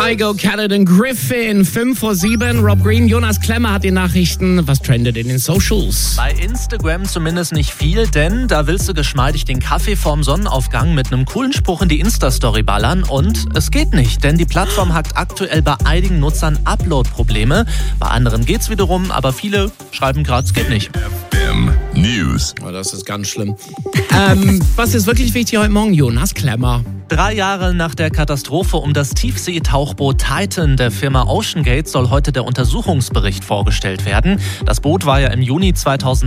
Kygo, Caledon, Griffin, 5:07. Rob Green, Jonas Klemmer hat die Nachrichten. Was trendet in den Socials? Bei Instagram zumindest nicht viel, denn da willst du geschmeidig den Kaffee vorm Sonnenaufgang mit einem coolen Spruch in die Insta-Story ballern und es geht nicht, denn die Plattform hat aktuell bei einigen Nutzern Upload-Probleme. Bei anderen geht's wiederum, aber viele schreiben gerade, es geht nicht. News. Oh, das ist ganz schlimm. Was ist wirklich wichtig heute Morgen? Jonas Klemmer. 3 Jahre nach der Katastrophe um das Tiefseetauchboot Titan der Firma OceanGate soll heute der Untersuchungsbericht vorgestellt werden. Das Boot war ja im Juni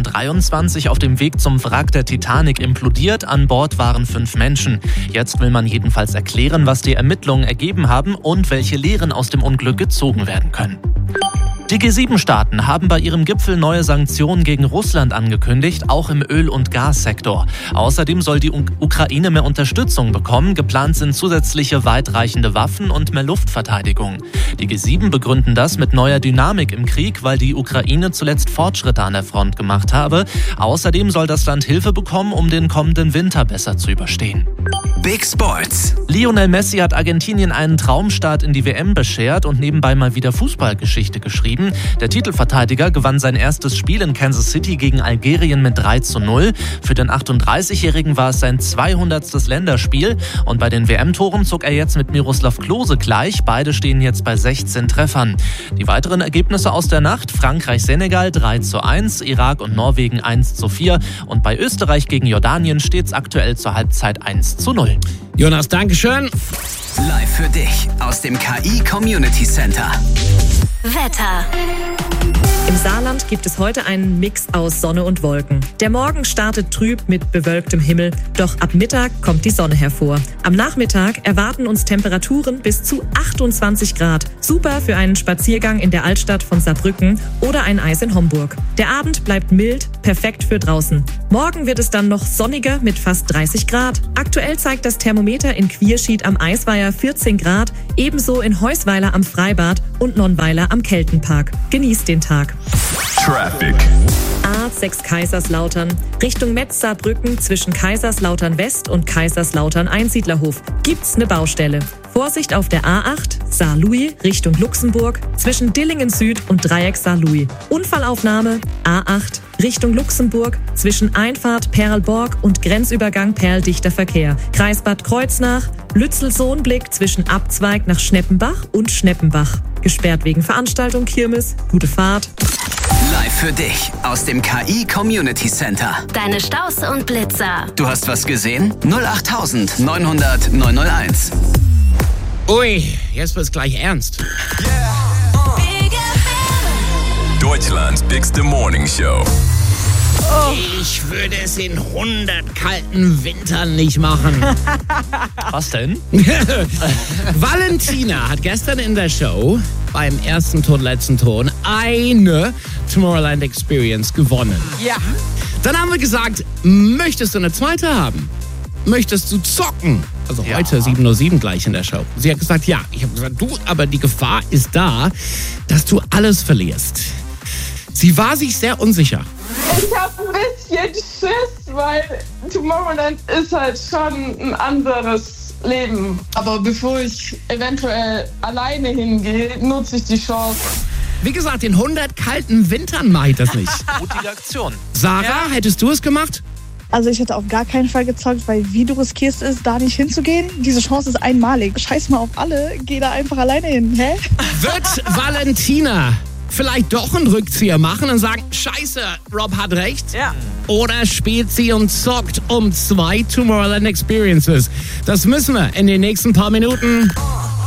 2023 auf dem Weg zum Wrack der Titanic implodiert. An Bord waren 5 Menschen. Jetzt will man jedenfalls erklären, was die Ermittlungen ergeben haben und welche Lehren aus dem Unglück gezogen werden können. Die G7-Staaten haben bei ihrem Gipfel neue Sanktionen gegen Russland angekündigt, auch im Öl- und Gassektor. Außerdem soll die Ukraine mehr Unterstützung bekommen. Geplant sind zusätzliche weitreichende Waffen und mehr Luftverteidigung. Die G7 begründen das mit neuer Dynamik im Krieg, weil die Ukraine zuletzt Fortschritte an der Front gemacht habe. Außerdem soll das Land Hilfe bekommen, um den kommenden Winter besser zu überstehen. Big Sports. Lionel Messi hat Argentinien einen Traumstart in die WM beschert und nebenbei mal wieder Fußballgeschichte geschrieben. Der Titelverteidiger gewann sein erstes Spiel in Kansas City gegen Algerien mit 3:0. Für den 38-Jährigen war es sein 200. Länderspiel und bei den WM-Toren zog er jetzt mit Miroslav Klose gleich. Beide stehen jetzt bei 16 Treffern. Die weiteren Ergebnisse aus der Nacht: Frankreich-Senegal 3:1, Irak und Norwegen 1:4 und bei Österreich gegen Jordanien steht es aktuell zur Halbzeit 1:0. Jonas, Dankeschön. Live für dich aus dem KI Community Center. Wetter. Im Saarland gibt es heute einen Mix aus Sonne und Wolken. Der Morgen startet trüb mit bewölktem Himmel, doch ab Mittag kommt die Sonne hervor. Am Nachmittag erwarten uns Temperaturen bis zu 28 Grad. Super für einen Spaziergang in der Altstadt von Saarbrücken oder ein Eis in Homburg. Der Abend bleibt mild, perfekt für draußen. Morgen wird es dann noch sonniger mit fast 30 Grad. Aktuell zeigt das Thermometer in Quierschied am Eisweiher 14 Grad, ebenso in Heusweiler am Freibad und Nonnweiler am Keltenpark. Genießt den Tag. Traffic. A6 Kaiserslautern, Richtung Metz-Saarbrücken zwischen Kaiserslautern West und Kaiserslautern Einsiedlerhof gibt's eine Baustelle. Vorsicht auf der A8 Saarlouis Richtung Luxemburg zwischen Dillingen Süd und Dreieck Saarlouis. Unfallaufnahme A8 Richtung Luxemburg zwischen Einfahrt Perlborg und Grenzübergang Perldichter Verkehr. Kreis Bad Kreuznach, Lützel-Sohnblick zwischen Abzweig nach Schneppenbach und Schneppenbach. Gesperrt wegen Veranstaltung Kirmes. Gute Fahrt. Live für dich aus dem KI Community Center. Deine Staus und Blitzer. Du hast was gesehen? 08900 901. Ui, jetzt wird's gleich ernst. Deutschlands bigste Morning Show. Ich würde es in 100 kalten Wintern nicht machen. Was denn? Valentina hat gestern in der Show beim ersten Ton, letzten Ton eine Tomorrowland Experience gewonnen. Ja. Dann haben wir gesagt, möchtest du eine zweite haben? Möchtest du zocken? Also heute 7:07 Uhr gleich in der Show. Sie hat gesagt, ja. Ich habe gesagt, du, aber die Gefahr ist da, dass du alles verlierst. Sie war sich sehr unsicher. Ich habe ein bisschen Schiss, weil Tomorrowland ist halt schon ein anderes Leben. Aber bevor ich eventuell alleine hingehe, nutze ich die Chance. Wie gesagt, in 100 kalten Wintern mache ich das nicht. Mutige Aktion. Sarah, hättest du es gemacht? Also ich hätte auf gar keinen Fall gezockt, weil wie du riskierst es, da nicht hinzugehen. Diese Chance ist einmalig. Scheiß mal auf alle, geh da einfach alleine hin, hä? Wird Valentina vielleicht doch einen Rückzieher machen und sagen, scheiße, Rob hat recht? Ja. Oder spielt sie und zockt um 2 Tomorrowland Experiences? Das müssen wir in den nächsten paar Minuten